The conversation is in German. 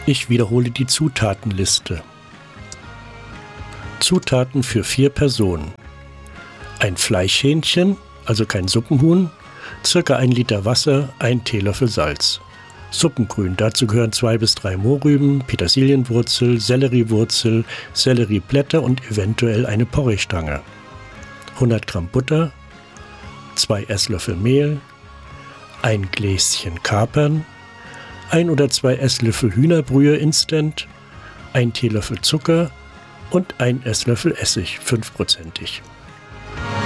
Ich wiederhole die Zutatenliste. Zutaten für 4 Personen. Ein Fleischhähnchen, also kein Suppenhuhn, circa 1 Liter Wasser, 1 Teelöffel Salz. Suppengrün, dazu gehören 2 bis 3 Mohrrüben, Petersilienwurzel, Selleriewurzel, Sellerieblätter und eventuell eine Porree-Stange. 100 Gramm Butter, 2 Esslöffel Mehl, ein Gläschen Kapern, 1 oder 2 Esslöffel Hühnerbrühe Instant, 1 Teelöffel Zucker und 1 Esslöffel Essig, 5%.